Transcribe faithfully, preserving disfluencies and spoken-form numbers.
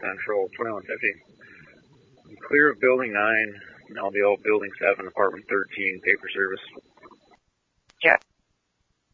Central, twenty-one fifty. Clear of Building nine, L B O Building seven, Apartment thirteen, paper service. Yeah.